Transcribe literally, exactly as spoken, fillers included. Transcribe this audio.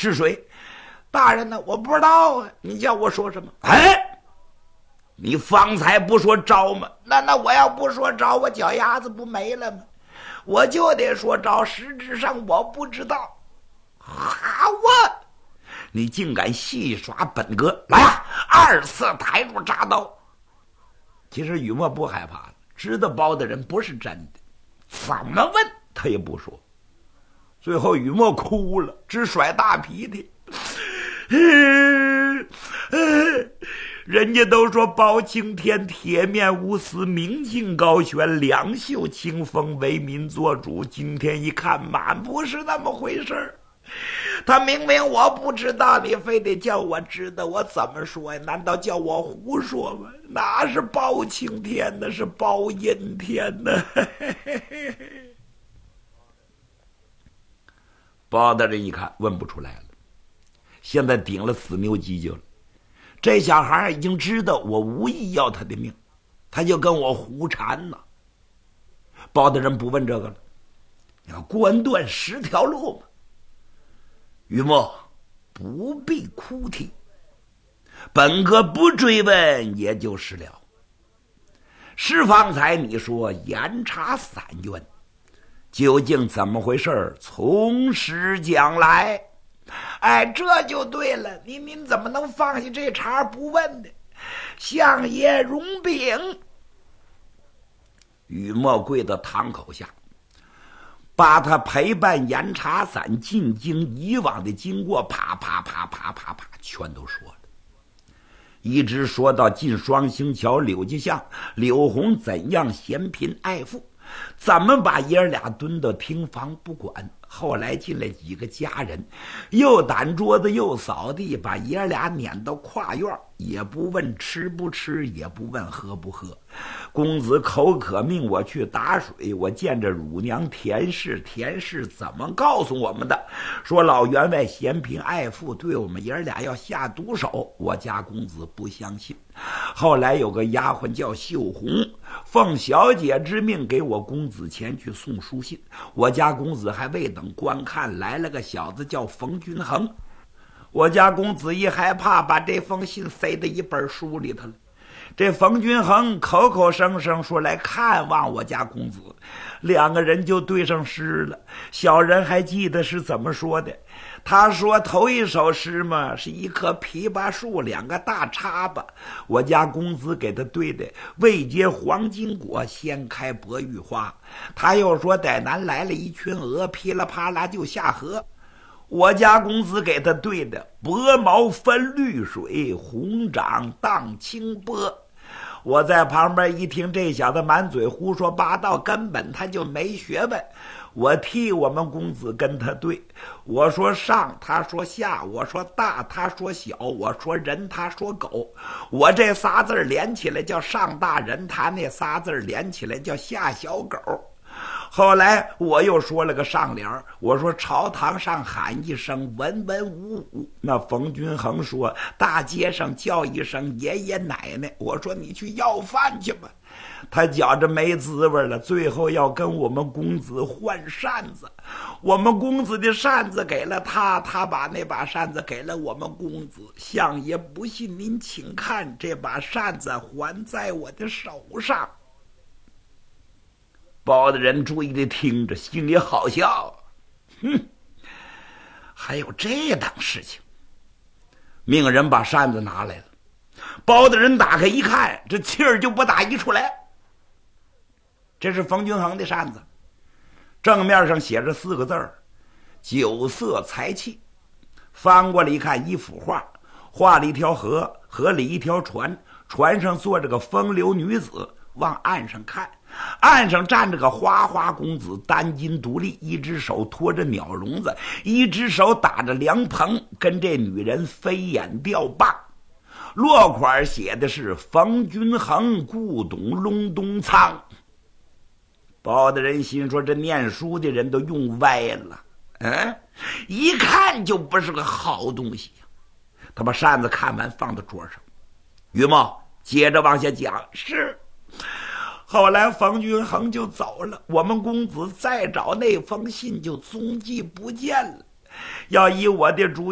是谁？大人呢？我不知道啊，你叫我说什么？哎，你方才不说招吗？那那我要不说招，我脚丫子不没了吗？我就得说招，实质上我不知道。好啊，你竟敢戏耍本阁！来啊，二次抬住铡刀。其实雨墨不害怕了，知道包的人不是真的，怎么问他也不说。最后雨墨哭了，直甩大鼻涕。人家都说包青天铁面无私，明镜高悬，两袖清风，为民做主。今天一看，满不是那么回事。他明明我不知道，你非得叫我知道，我怎么说呀？难道叫我胡说吗？哪是包青天，那是包阴天呢。包大人一看问不出来了，现在顶了死牛犄角了。这小孩已经知道我无意要他的命，他就跟我胡缠呢。包大人不问这个了，要关断十条路嘛。雨墨不必哭啼，本阁不追问也就是了。是方才你说严查散冤，究竟怎么回事？从实讲来。哎，这就对了，您您怎么能放下这茬不问呢？相爷容禀。雨墨跪到堂口下，把他陪伴严查散进京以往的经过啪啪啪啪啪啪全都说了，一直说到进双星桥柳家巷，柳红怎样嫌贫爱富，怎么把爷儿俩蹲到厅房不管。后来进来几个家人，又掸桌子又扫地，把爷儿俩撵到跨院，也不问吃不吃，也不问喝不喝。公子口渴命我去打水，我见着乳娘田氏，田氏怎么告诉我们的？说老员外嫌贫爱富，对我们爷儿俩要下毒手。我家公子不相信。后来有个丫鬟叫秀红，奉小姐之命给我公子前去送书信。我家公子还未等观看，来了个小子叫冯君衡。我家公子一害怕，把这封信塞到一本书里头了。这冯君衡口口声声说来看望我家公子，两个人就对上诗了。小人还记得是怎么说的，他说头一首诗嘛，是一棵枇杷树，两个大叉巴，我家公子给他对的未结黄金果，先开白玉花。他又说逮南来了一群鹅，噼里啪啦就下河，我家公子给他对的薄毛分绿水，红掌荡清波。我在旁边一听，这小子满嘴胡说八道，根本他就没学问。我替我们公子跟他对，我说上，他说下，我说大，他说小，我说人，他说狗。我这仨字连起来叫上大人，他那仨字连起来叫下小狗。后来我又说了个上联，我说朝堂上喊一声文文武武，那冯君衡说大街上叫一声爷爷奶奶。我说你去要饭去吧，他觉着没滋味了，最后要跟我们公子换扇子。我们公子的扇子给了他，他把那把扇子给了我们公子。相爷不信您请看，这把扇子还在我的手上。包的人注意地听着，心里好笑。哼，还有这档事情。命人把扇子拿来了，包的人打开一看，这气儿就不打一处来。这是冯君衡的扇子，正面上写着四个字儿：酒色财气。翻过来一看，一幅画，画了一条河，河里一条船，船上坐着个风流女子，往岸上看，岸上站着个花花公子，单襟独立，一只手托着鸟笼子，一只手打着凉棚，跟这女人飞眼吊棒。落款写的是冯君衡故董隆冬仓。包大人心说，这念书的人都用歪了，嗯，一看就不是个好东西。他把扇子看完放到桌上，于茂接着往下讲，是后来冯君衡就走了，我们公子再找那封信就踪迹不见了。要以我的主